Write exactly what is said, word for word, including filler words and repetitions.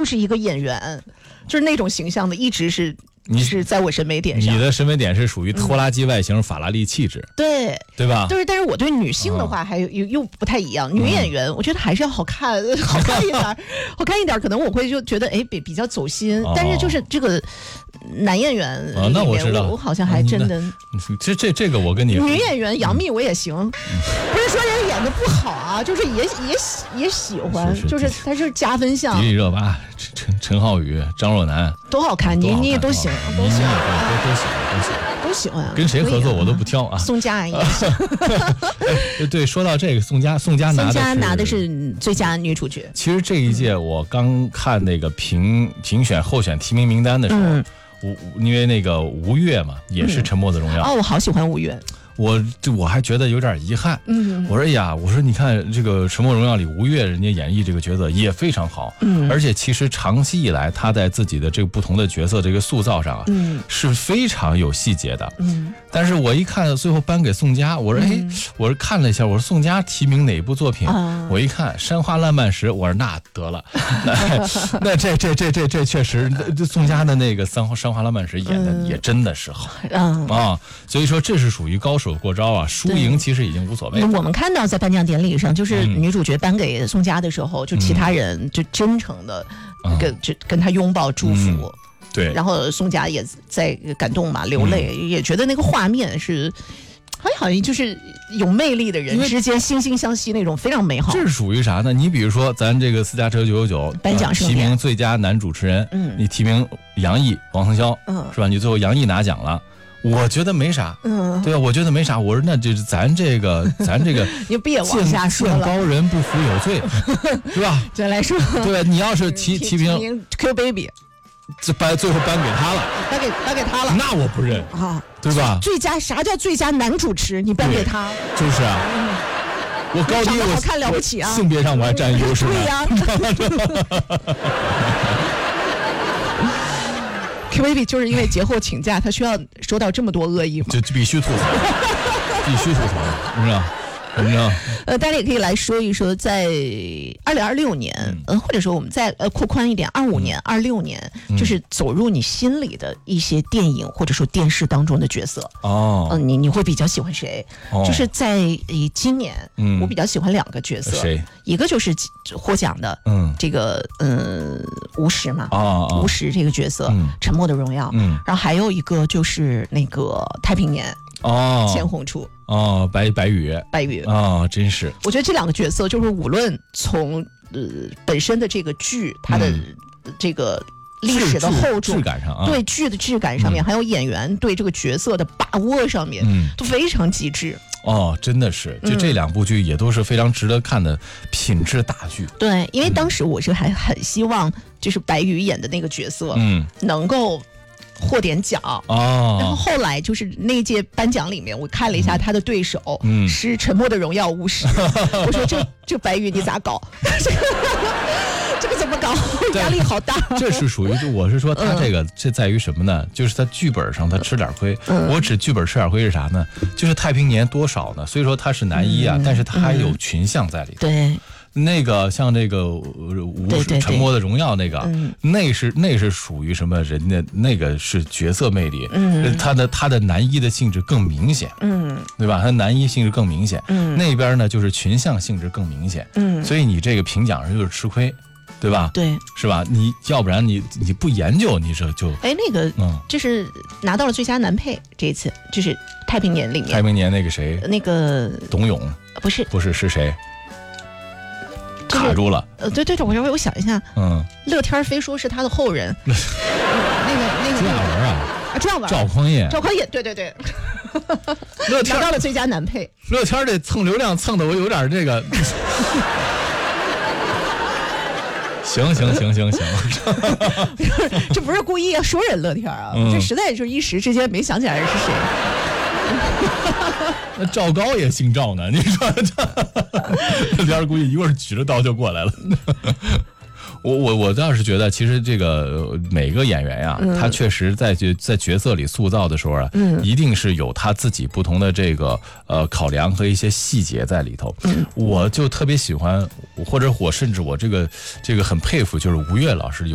就是一个演员，就是那种形象的，一直是。你是在我审美点上， 你的审美点是属于拖拉机外形、嗯、法拉利气质， 对对吧？ 就是，但是我对女性的话还有、嗯、又不太一样。女演员，我觉得还是要好看，嗯、好看一点，好看一点，可能我会就觉得哎比比较走心。哦、但是就是这个男演员里面， 哦、那我知道， 我好像还真的。 这这这个我跟你女演员杨幂我也行，嗯、不是说人演的不好啊，就是也也喜也喜欢，是是就是它是加分项。 迪丽热巴、陈陈浩宇、张若楠都好看，你你也都行。都喜欢， 都都喜欢，都喜欢， 都喜欢。 跟谁合作我都不挑啊。 宋佳也是。 对，说到这个，宋佳，宋佳拿的是， 宋佳拿的是最佳女主角。 其实这一届我刚看那个评评选候选提名名单的时候，嗯、吴因为那个吴越嘛，也是《沉默的荣耀》。 哦，我好喜欢吴越。 我就我还觉得有点遗憾， 嗯， 我说哎呀，我说你看这个《沉默荣耀》里吴越人家演绎这个角色也非常好， 嗯， 而且其实长期以来他在自己的这个不同的角色这个塑造上啊， 嗯， 是非常有细节的， 嗯， 但是我一看最后颁给宋佳，我说哎、嗯，我说看了一下，我说宋佳提名哪部作品？ 啊、 我一看《山花烂漫时》，我说那得了，那, 那这这这这这确实，这宋佳的那个《山花山花烂漫时》演的也真的是好， 嗯啊，所以说这是属于高手过招啊，输赢其实已经无所谓。 我们看到在颁奖典礼上，就是女主角颁给宋佳的时候，嗯、就其他人就真诚的跟、嗯、就跟她拥抱祝福、嗯， 对， 然后宋佳也在感动嘛，流泪，嗯、也觉得那个画面是。哎，好像就是有魅力的人之间惺惺相惜那种，非常美好。 这是属于啥呢？你比如说，咱这个私家车九九九颁奖盛典、 呃、提名最佳男主持人， 嗯， 你提名杨毅、王腾霄， 嗯， 是吧？你最后杨毅拿奖了。我觉得没啥， 嗯， 对吧？我觉得没啥。我说那这咱这个，咱这个， 你别往下说了。 见高人不服有罪，是吧？ 再来说， 对，你要是提提名 Q Baby， 这颁最后颁给他了， 颁给颁给他了， 那我不认啊， 对吧？ 最佳啥叫最佳男主持？你颁给他， 就是啊。嗯我高低我好看了不起啊， 性别上我还占优势呢。 对呀。Q Baby 就是因为节后请假，他需要收到这么多恶意吗？ 就必须吐槽，必须吐槽，你知道？你知道？ 呃，大家也可以来说一说，在二零二六年，嗯、呃，或者说我们再呃扩宽一点，二五年、二六年，嗯、就是走入你心里的一些电影或者说电视当中的角色。 哦， 嗯、呃，你你会比较喜欢谁？ 哦、 就是在呃今年， 嗯， 我比较喜欢两个角色， 谁？ 一个就是获奖的， 嗯， 这个嗯吴石嘛， 哦哦、 吴石这个角色， 嗯， 沉默的荣耀， 嗯， 然后还有一个就是那个太平年。 哦， 千红处哦，白白宇， 白宇哦，真是。 我觉得这两个角色，就是无论从呃本身的这个剧，它的这个历史的厚重、 质感上，啊、 对剧的质感上面， 嗯、 还有演员对这个角色的把握上面， 嗯， 都非常极致。 哦，真的是，就这两部剧也都是非常值得看的品质大剧。 对，因为当时我是还很希望，就是白宇演的那个角色， 嗯， 能够。获点奖哦， 然后后来就是那届颁奖里面，我看了一下他的对手， 嗯， 是《沉默的荣耀》吴石。我说这这白宇你咋搞？这个这个怎么搞？压力好大。 这是属于，我是说他这个、嗯、这在于什么呢？就是他剧本上他吃点亏。 嗯、 我指剧本吃点亏是啥呢？就是太平年多少呢？虽说他是男一啊， 嗯、 但是他还有群像在里头。 对。 那个像这个无沉默的荣耀那个， 嗯、 那是那是属于什么人家那个是角色魅力， 嗯， 他的他的男一的性质更明显， 嗯， 对吧？他男一性质更明显， 嗯， 那边呢就是群像性质更明显， 嗯， 所以你这个评奖上就是吃亏，对吧？ 对， 是吧？你要不然你你不研究，你这就哎那个嗯， 就是拿到了最佳男配这一次，就是太平年里面， 太平年那个谁， 那个董永不是不是是谁？卡住了， 呃，对对对，我我我想一下， 嗯， 乐天非说是他的后人，那个那个朱亚文啊， 啊，朱亚文， 赵匡胤， 赵匡胤，对对对， 乐天拿到了最佳男配， 乐天这蹭流量蹭的我有点这个，行行行行行， 这不是故意要说人乐天啊， 嗯、 这实在就是一时之间没想起来是谁。 那赵高也姓赵呢，你说这边儿估计一会儿举着刀就过来了。我我我倒是觉得，其实这个每个演员呀、嗯，他确实在在角色里塑造的时候啊， 嗯， 一定是有他自己不同的这个呃考量和一些细节在里头。 嗯， 我就特别喜欢，或者我甚至我这个这个很佩服，就是吴越老师有。